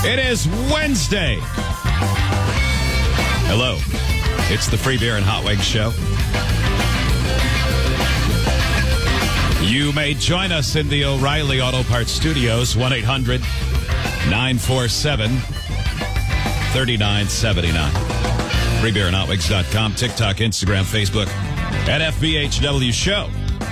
It is Wednesday. Hello. It's the Free Beer and Hot Wings Show. You may join us in the O'Reilly Auto Parts Studios, 1-800-947-3979. FreeBeerandHotWings.com, TikTok, Instagram, Facebook, at FBHW Show.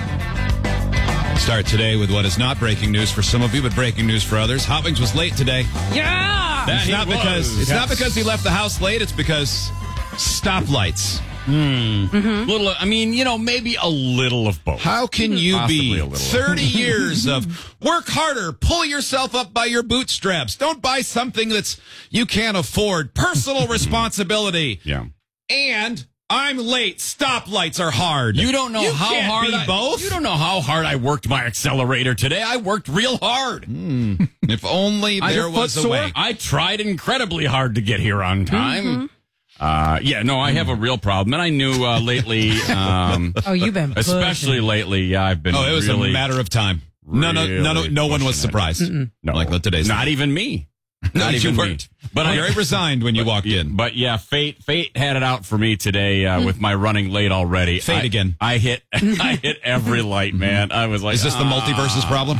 Start today with what is not breaking news for some of you, but breaking news for others. Hot Wings was late today. Yeah! It's not because he left the house late. It's because stoplights. Little, maybe a little of both. How can you Possibly be a little. 30 years of work harder, pull yourself up by your bootstraps, don't buy something that's you can't afford, personal responsibility, and I'm late, stoplights are hard. You don't know how hard both? You don't know how hard I worked my accelerator today. I worked real hard. If only there was a way. I tried incredibly hard to get here on time. I have a real problem, and I knew lately. You've been especially lately. Yeah, I've been. It was a matter of time. No one was surprised. No, like today's not even me. Not even me. But I'm very resigned when you walked in. But yeah, fate had it out for me today with my running late already. Fate again. I hit every light, man. I was like, is this the multiverse's problem?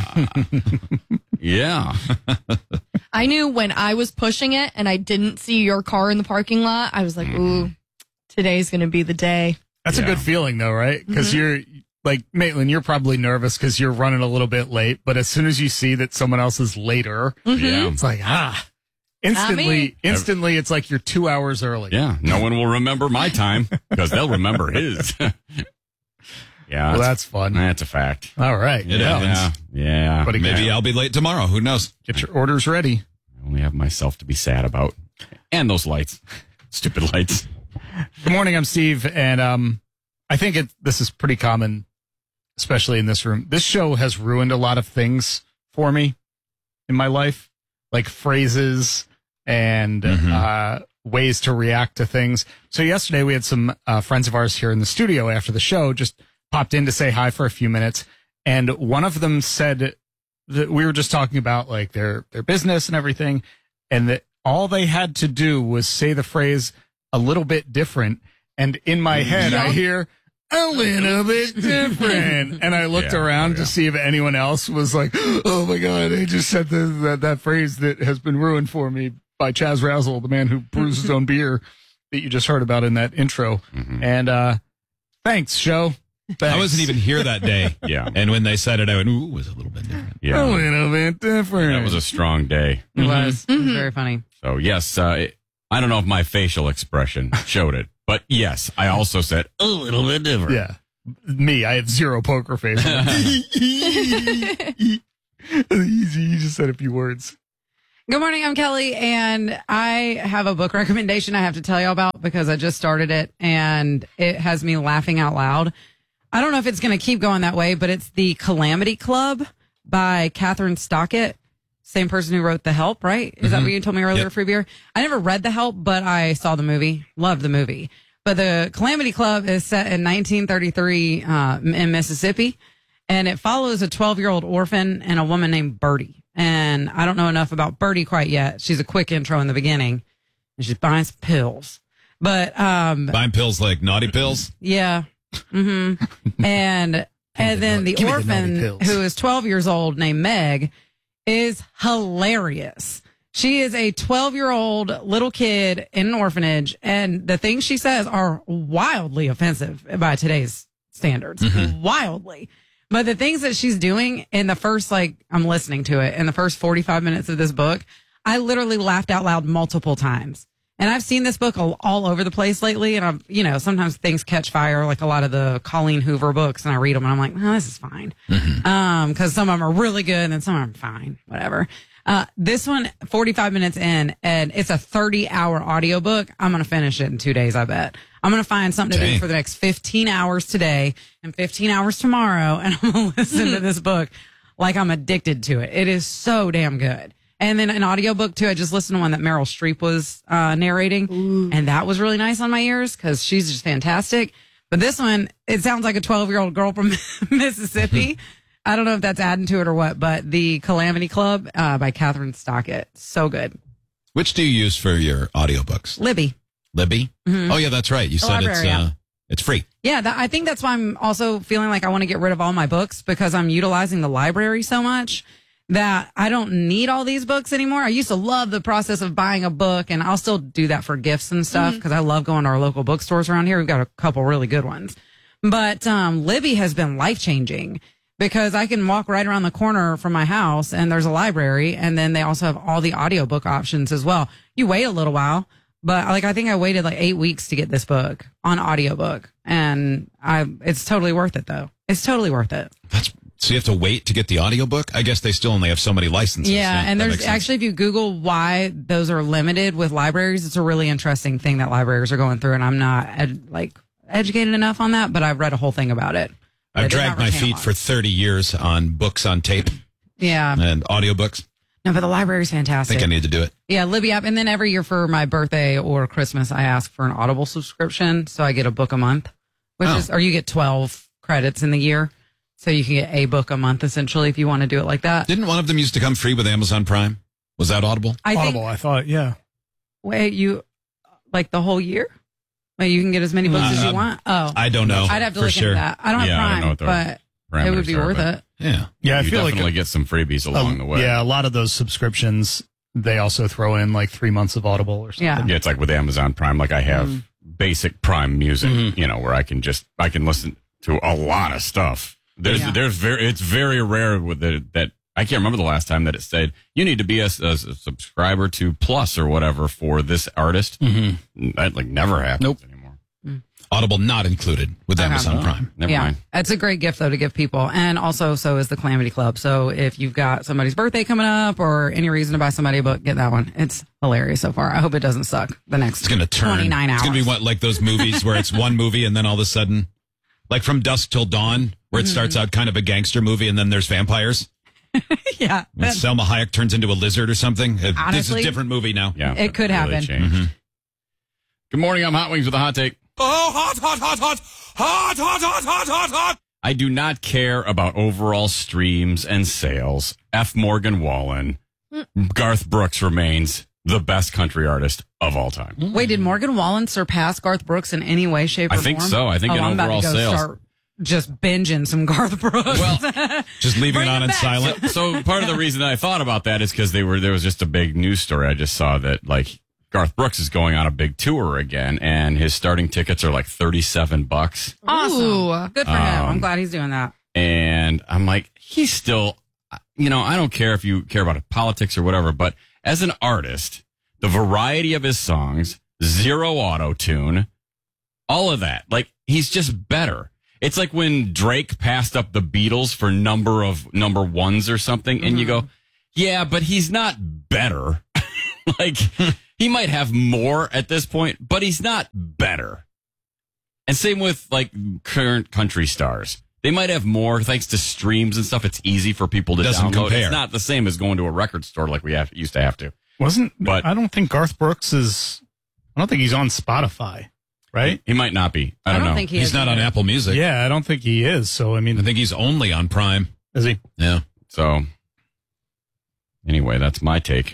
Yeah. I knew when I was pushing it and I didn't see your car in the parking lot, I was like, ooh, today's going to be the day. That's a good feeling, though, right? Because you're, like, Maitland, you're probably nervous because you're running a little bit late. But as soon as you see that someone else is later, it's like, instantly, it's like you're 2 hours early. Yeah. No one will remember my time because they'll remember his. Yeah. Well, that's fun. That's a fact. All right. It happens. Yeah. But maybe I'll be late tomorrow. Who knows? Get your orders ready. I only have myself to be sad about. And those lights. Stupid lights. Good morning. I'm Steve. And I think this is pretty common, especially in this room. This show has ruined a lot of things for me in my life, like phrases and ways to react to things. So yesterday we had some friends of ours here in the studio after the show, just popped in to say hi for a few minutes. And one of them said that we were just talking about like their business and everything. And that all they had to do was say the phrase a little bit different. And in my head, I hear a little bit different. And I looked around to see if anyone else was like, oh my God, I just said that phrase that has been ruined for me by Chaz Razzle, the man who brews his own beer that you just heard about in that intro. And thanks, show. Thanks. I wasn't even here that day. Yeah. And when they said it, I went, ooh, it was a little bit different. Yeah. A little bit different. That was a strong day. It was. It was very funny. So, yes, I don't know if my facial expression showed it, but yes, I also said a little bit different. Yeah. Me, I have zero poker face. Easy. You just said a few words. Good morning, I'm Kelly, and I have a book recommendation I have to tell you about because I just started it, and it has me laughing out loud. I don't know if it's going to keep going that way, but it's The Calamity Club by Catherine Stockett. Same person who wrote The Help, right? Is that what you told me earlier, Free Beer? I never read The Help, but I saw the movie. Loved the movie. But The Calamity Club is set in 1933 in Mississippi, and it follows a 12-year-old orphan and a woman named Birdie. And I don't know enough about Birdie quite yet. She's a quick intro in the beginning, and she's buying some pills. But buying pills like naughty pills? Yeah. And then the orphan, who is 12 years old, named Meg, is hilarious. She is a 12-year-old little kid in an orphanage, and the things she says are wildly offensive by today's standards. Wildly. But the things that she's doing in the first, I'm listening to it, in the first 45 minutes of this book, I literally laughed out loud multiple times. And I've seen this book all over the place lately. And sometimes things catch fire, like a lot of the Colleen Hoover books, and I read them and I'm like, oh, this is fine. Cause some of them are really good and then some of them are fine, whatever. This one, 45 minutes in, and it's a 30-hour audiobook. I'm going to finish it in 2 days, I bet. I'm going to find something to do for the next 15 hours today and 15 hours tomorrow. And I'm going to listen to this book like I'm addicted to it. It is so damn good. And then an audiobook too. I just listened to one that Meryl Streep was narrating, and that was really nice on my ears because she's just fantastic. But this one, it sounds like a 12-year-old girl from Mississippi. I don't know if that's adding to it or what, but The Calamity Club by Catherine Stockett. So good. Which do you use for your audiobooks? Libby. Libby? Mm-hmm. Oh, yeah, that's right. You said it's free. Yeah, I think that's why I'm also feeling like I want to get rid of all my books because I'm utilizing the library so much that I don't need all these books anymore. I used to love the process of buying a book, and I'll still do that for gifts and stuff because I love going to our local bookstores around here. We've got a couple really good ones. But Libby has been life-changing because I can walk right around the corner from my house, and there's a library, and then they also have all the audiobook options as well. You wait a little while. But I think I waited 8 weeks to get this book on audiobook, and it's totally worth it though. It's totally worth it. So you have to wait to get the audiobook? I guess they still only have so many licenses. Yeah, and there's actually, if you Google why those are limited with libraries, it's a really interesting thing that libraries are going through, and I'm not educated enough on that, but I've read a whole thing about it. I've dragged my feet for 30 years on books on tape. Yeah. And audiobooks. No, but the library's fantastic. I think I need to do it. Yeah, Libby app. And then every year for my birthday or Christmas, I ask for an Audible subscription. So I get a book a month, or you get 12 credits in the year. So you can get a book a month, essentially, if you want to do it like that. Didn't one of them used to come free with Amazon Prime? Was that Audible? I thought, yeah. Wait, the whole year? Wait, you can get as many books as you want? Oh. I don't know. I'd have to look into that. I don't have Prime, but it would be worth it. Yeah. Yeah, I feel definitely get some freebies along the way. Yeah, a lot of those subscriptions, they also throw in 3 months of Audible or something. Yeah, it's like with Amazon Prime, I have basic Prime music, where I can listen to a lot of stuff. It's very rare that I can't remember the last time that it said you need to be a subscriber to Plus or whatever for this artist. That never happens anymore. Audible not included with Amazon Prime. Never mind. It's a great gift though to give people, and also so is the Calamity Club. So if you've got somebody's birthday coming up or any reason to buy somebody a book, get that one. It's hilarious so far. I hope it doesn't suck the next 29 hours. It's going to be like those movies where it's one movie and then all of a sudden, like From Dusk Till Dawn, where it starts out kind of a gangster movie and then there's vampires. Yeah. And Selma Hayek turns into a lizard or something. Honestly, this is a different movie now. Yeah, it could happen. Good morning. I'm Hot Wings with a hot take. Oh, hot. I do not care about overall streams and sales. F. Morgan Wallen. Garth Brooks remains the best country artist of all time. Wait, did Morgan Wallen surpass Garth Brooks in any way, shape, or form? I think so. I think in overall sales. Start just binging some Garth Brooks. Well, just leaving it on in silent. So part of the reason I thought about that is because there was just a big news story. I just saw that Garth Brooks is going on a big tour again, and his starting tickets are $37. Awesome. Ooh, good for him. I'm glad he's doing that. And I'm he's still, I don't care if you care about politics or whatever, but as an artist, the variety of his songs, zero auto-tune, all of that, he's just better. It's like when Drake passed up the Beatles for number ones or something, and you go, yeah, but he's not better. He might have more at this point, but he's not better. And same with current country stars. They might have more thanks to streams and stuff. It's easy for people to download. Compare. It's not the same as going to a record store like we used to have to. But I don't think Garth Brooks is. I don't think he's on Spotify, right? He might not be. I don't know. Think he's not on Apple Music. Yeah, I don't think he is. So I think he's only on Prime. Is he? Yeah. So anyway, that's my take.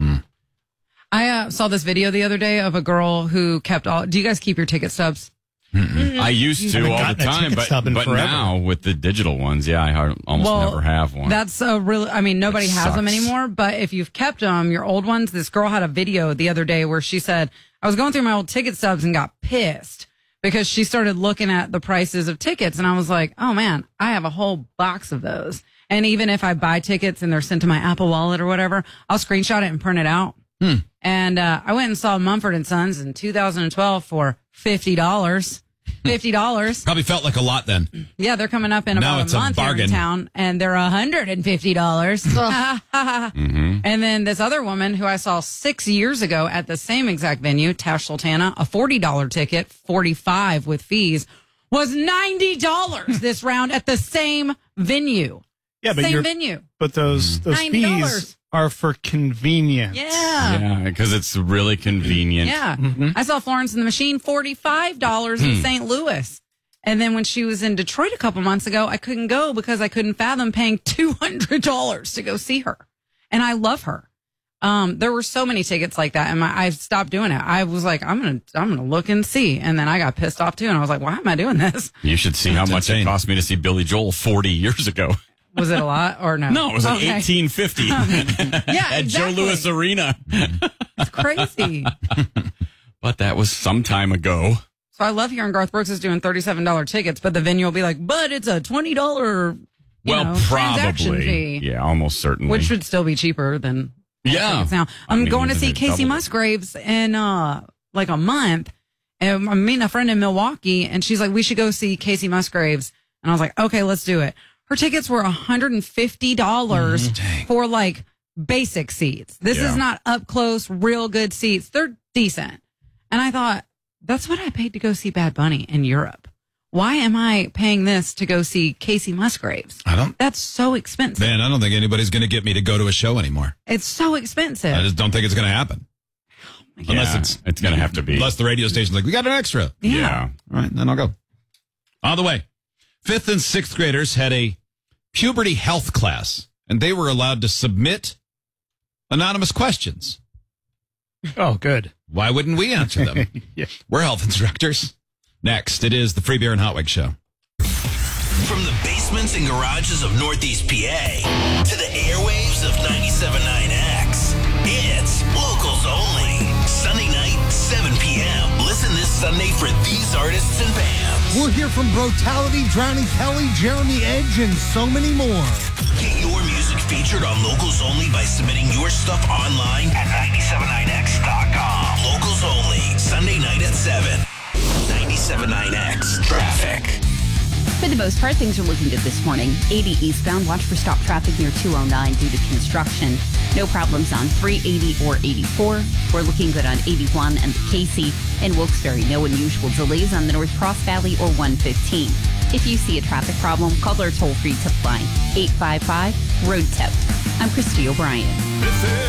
I saw this video the other day of a girl who kept all. Do you guys keep your ticket stubs? I used to all the time, but now with the digital ones, I almost never have one. That's nobody has them anymore, but if you've kept them, your old ones, this girl had a video the other day where she said, I was going through my old ticket stubs and got pissed because she started looking at the prices of tickets. And I was like, oh man, I have a whole box of those. And even if I buy tickets and they're sent to my Apple Wallet or whatever, I'll screenshot it and print it out. And I went and saw Mumford & Sons in 2012 for $50. $50. Probably felt like a lot then. Yeah, they're coming up in about a month here in town, and they're $150. And then this other woman who I saw 6 years ago at the same exact venue, Tash Sultana, a $40 ticket, $45 with fees, was $90 this round at the same venue. Yeah, but same venue. But those fees are for convenience. Yeah, because it's really convenient. Yeah, I saw Florence and the Machine, $45 in St. Louis. And then when she was in Detroit a couple months ago, I couldn't go because I couldn't fathom paying $200 to go see her. And I love her. There were so many tickets like that, and I stopped doing it. I was like, I'm gonna look and see, and then I got pissed off too, and I was like, why am I doing this? You should see how much it cost me to see Billy Joel 40 years ago. Was it a lot or no? No, it was like 1850 at Joe Louis Arena. It's crazy. But that was some time ago. So I love hearing Garth Brooks is doing $37 tickets, but the venue will be like, but it's a $20 transaction fee. Yeah, almost certainly. Which should still be cheaper than tickets now. I'm going to see Casey Musgraves in like a month. And I'm meeting a friend in Milwaukee, and she's like, we should go see Casey Musgraves. And I was like, okay, let's do it. Her tickets were $150 for like basic seats. This is not up close, real good seats. They're decent. And I thought, that's what I paid to go see Bad Bunny in Europe. Why am I paying this to go see Casey Musgraves? That's so expensive. Man, I don't think anybody's going to get me to go to a show anymore. It's so expensive. I just don't think it's going to happen. Unless it's going to have to be. Unless the radio station's like, we got an extra. Yeah. All right, then I'll go. On the way, 5th and 6th graders had a puberty health class, and they were allowed to submit anonymous questions. Oh, good. Why wouldn't we answer them? Yeah. We're health instructors. Next, it is the Free Beer and Hot Wig Show. From the basements and garages of Northeast PA to the airwaves of 97.9X, it's Locals Only. Sunday night, 7 p.m. Listen this Sunday for these artists and bands. We'll hear from Brutality, Drowning Kelly, Jeremy Edge, and so many more. Get your music featured on Locals Only by submitting your stuff online at 979x.com. Locals Only, Sunday night at 7. 97.9X Traffic. For the most part, things are looking good this morning. 80 eastbound, watch for stop traffic near 209 due to construction. No problems on 380 or 84. We're looking good on 81 and the Casey. In Wilkes-Barre, no unusual delays on the North Cross Valley or 115. If you see a traffic problem, call our toll-free tip line, 855-ROAD-TIP. I'm Christy O'Brien.